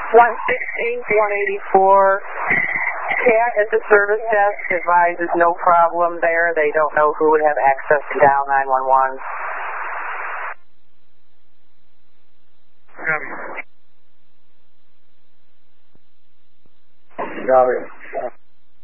184. Cat at the service desk advises no problem there. They don't know who would have access to dial 911. Copy.